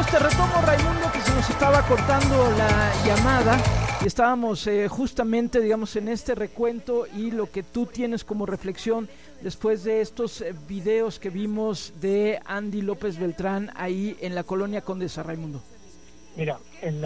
te retomo, Raimundo, que se nos estaba cortando la llamada y estábamos justamente, digamos, en este recuento y lo que tú tienes como reflexión después de estos videos que vimos de Andy López Beltrán ahí en la colonia Condesa, Raimundo. Mira,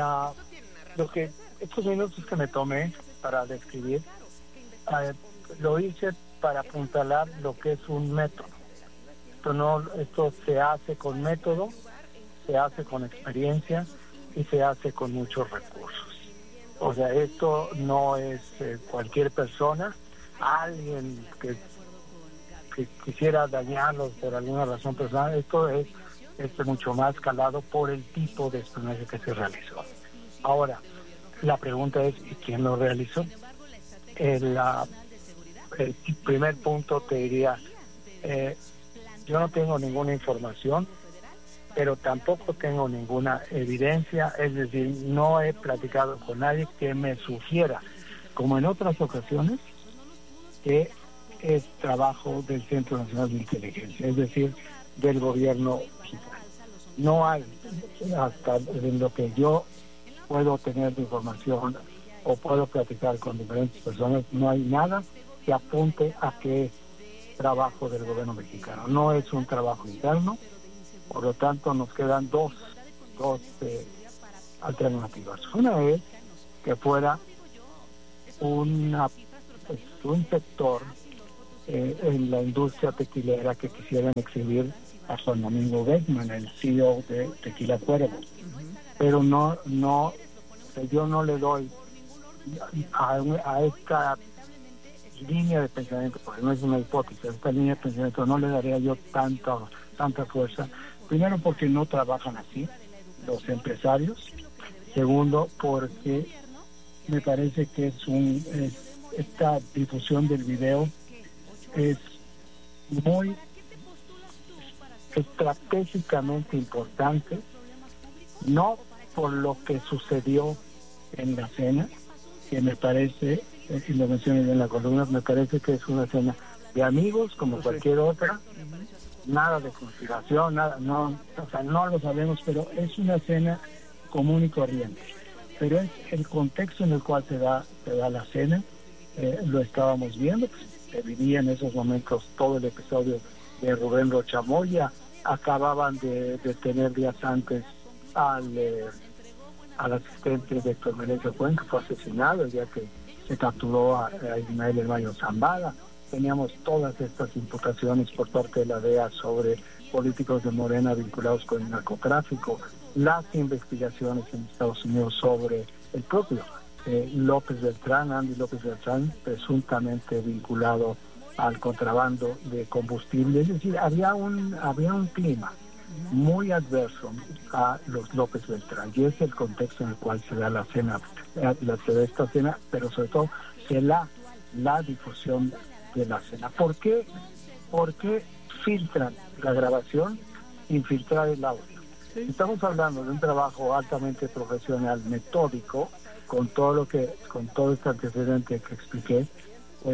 estos minutos que me tomé para describir, lo hice para apuntalar lo que es un método. Esto se hace con método, se hace con experiencia y se hace con muchos recursos. O sea, esto no es cualquier persona, alguien que quisiera dañarlos por alguna razón personal. Esto es mucho más calado por el tipo de espionaje que se realizó. Ahora, la pregunta es, ¿y quién lo realizó? El primer punto te diría, yo no tengo ninguna información, pero tampoco tengo ninguna evidencia, es decir, no he platicado con nadie que me sugiera, como en otras ocasiones, que es trabajo del Centro Nacional de Inteligencia, es decir, del gobierno mexicano. No hay, hasta en lo que yo puedo tener de información o puedo platicar con diferentes personas, no hay nada que apunte a que es trabajo del gobierno mexicano. No es un trabajo interno, por lo tanto nos quedan dos alternativas. Una es que fuera un sector en la industria tequilera que quisieran exhibir a Juan Domingo Beckman, el CEO de Tequila Cuervo. Pero yo no le doy a esta línea de pensamiento, porque no es una hipótesis, a esta línea de pensamiento no le daría yo tanta fuerza. Primero, porque no trabajan así los empresarios. Segundo, porque me parece que esta difusión del video es muy estratégicamente importante, no por lo que sucedió en la cena, que me parece, y lo mencioné en la columna, me parece que es una cena de amigos como cualquier otra, nada de conspiración, no lo sabemos, pero es una cena común y corriente. Pero es el contexto en el cual se da la cena, lo estábamos viendo, pues, se vivía en esos momentos todo el episodio de Rubén Rocha Moya. Acababan de detener días antes al asistente de Héctor Meneses Cuenca, que fue asesinado el día que se capturó a Ismael El Mayo Zambada. Teníamos todas estas imputaciones por parte de la DEA sobre políticos de Morena vinculados con el narcotráfico, las investigaciones en Estados Unidos sobre el propio Andy López Beltrán, presuntamente vinculado al contrabando de combustible. Es decir, había un clima muy adverso a los López Beltrán, y es el contexto en el cual se da la cena, se da esta cena, pero sobre todo se da la difusión de la cena. ¿Por qué filtran la grabación sin filtrar el audio? Estamos hablando de un trabajo altamente profesional, metódico, con todo este antecedente que expliqué. Pues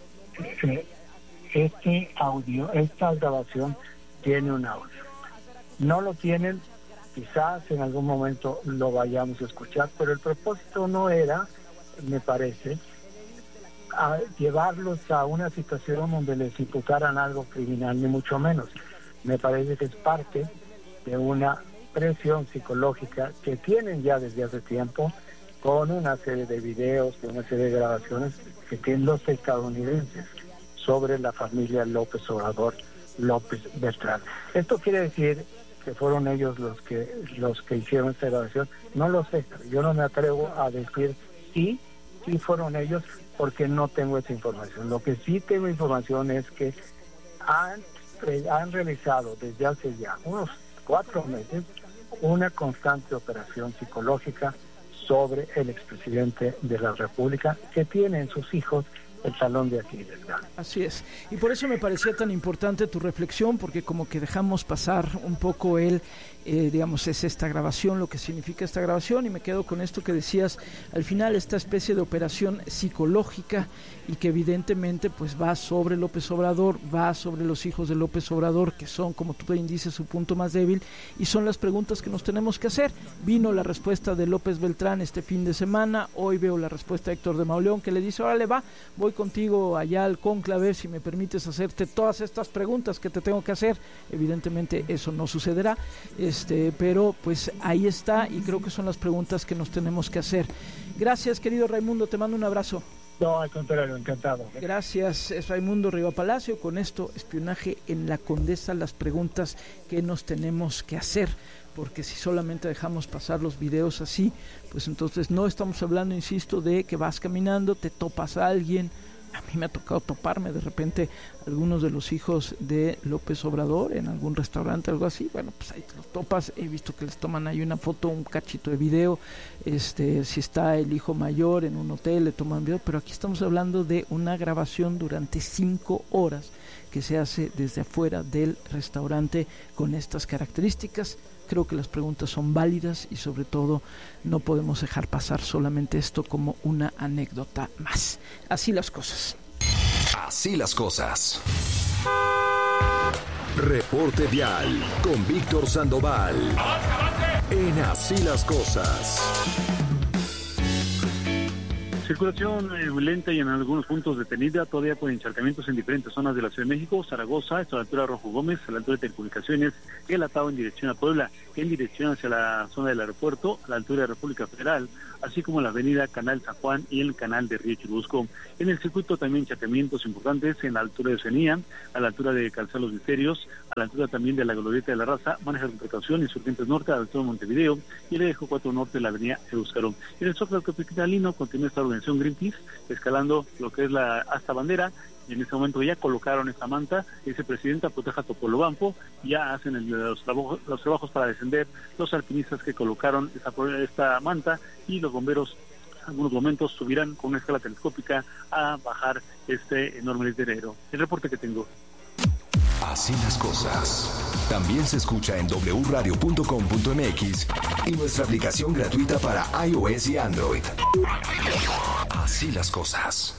esta grabación tiene un audio. No lo tienen, quizás en algún momento lo vayamos a escuchar, pero el propósito no era, me parece, llevarlos a una situación donde les imputaran algo criminal, ni mucho menos. Me parece que es parte de una presión psicológica que tienen ya desde hace tiempo, con una serie de videos, con una serie de grabaciones que tienen los estadounidenses sobre la familia López Obrador López Beltrán. Esto quiere decir que fueron ellos los que hicieron esta grabación. No lo sé, yo no me atrevo a decir sí fueron ellos, porque no tengo esa información. Lo que sí tengo información es que han realizado desde hace ya unos 4 meses una constante operación psicológica sobre el expresidente de la República, que tiene en sus hijos el salón de Aquiles. Así es, y por eso me parecía tan importante tu reflexión, porque como que dejamos pasar un poco digamos, es esta grabación, lo que significa esta grabación, y me quedo con esto que decías, al final esta especie de operación psicológica, y que evidentemente pues va sobre López Obrador, va sobre los hijos de López Obrador, que son, como tú bien dices, su punto más débil, y son las preguntas que nos tenemos que hacer. Vino la respuesta de López Beltrán este fin de semana, hoy veo la respuesta de Héctor de Mauleón, que le dice, órale va, voy contigo allá al cónclave, si me permites hacerte todas estas preguntas que te tengo que hacer. Evidentemente eso no sucederá, pero pues ahí está, y creo que son las preguntas que nos tenemos que hacer. Gracias, querido Raimundo, te mando un abrazo. No, al contrario, encantado. Gracias, es Raimundo Riva Palacio. Con esto, espionaje en la Condesa, las preguntas que nos tenemos que hacer, porque si solamente dejamos pasar los videos así, pues entonces no estamos hablando, insisto, de que vas caminando, te topas a alguien. A mí me ha tocado toparme de repente algunos de los hijos de López Obrador en algún restaurante, algo así. Bueno, pues ahí te los topas. He visto que les toman ahí una foto, un cachito de video. Si está el hijo mayor en un hotel, le toman video. Pero aquí estamos hablando de una grabación durante 5 horas que se hace desde afuera del restaurante con estas características. Creo que las preguntas son válidas y sobre todo no podemos dejar pasar solamente esto como una anécdota más. Así las cosas. Así las cosas. Reporte Vial con Víctor Sandoval. En Así las cosas. Circulación lenta y en algunos puntos detenida, todavía por encharcamientos en diferentes zonas de la Ciudad de México, Zaragoza, esto a la altura de Rojo Gómez, a la altura de Telecomunicaciones, el atado en dirección a Puebla, en dirección hacia la zona del aeropuerto, a la altura de República Federal, así como la avenida Canal San Juan y el canal de Río Churubusco. En el circuito también encharcamientos importantes en la altura de Oceanía, a la altura de Calzada Los Misterios, a la altura también de la Glorieta de la Raza, maneja con precaución, Insurgentes Norte, a la altura de Montevideo, y el Eje 4 Norte de la avenida Euskaro. En el Zócalo capitalino continúa esta organización Greenpeace, escalando lo que es la hasta bandera, y en este momento ya colocaron esta manta. Vicepresidenta Proteja Topolobampo, ya hacen los trabajos para descender los alpinistas que colocaron esta manta, y los bomberos en algunos momentos subirán con una escala telescópica a bajar este enorme letrero. El reporte que tengo. Así las cosas. También se escucha en wradio.com.mx y nuestra aplicación gratuita para iOS y Android. Así las cosas.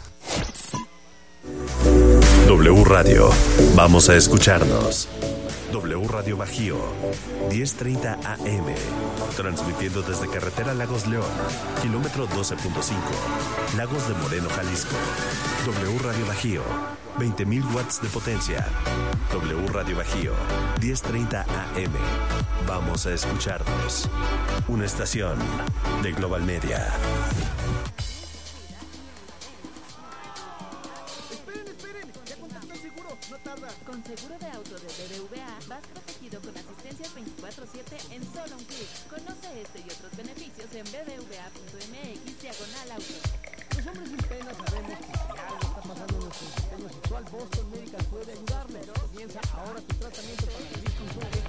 W Radio. Vamos a escucharnos. W Radio Bajío, 10:30 AM. Transmitiendo desde Carretera Lagos León, kilómetro 12.5, Lagos de Moreno, Jalisco. W Radio Bajío, 20,000 watts de potencia. W Radio Bajío, 10:30 AM. Vamos a escucharnos. Una estación de Global Media. Con seguro de auto de BBVA vas protegido con asistencia 24/7 en solo un clic. Conoce este y otros beneficios en bbva.mx/auto. Los hombres sin pena sabemos que si algo está pasando en nuestro sistema sexual, Boston Medical puede ayudarnos. Comienza ahora tu tratamiento para vivir con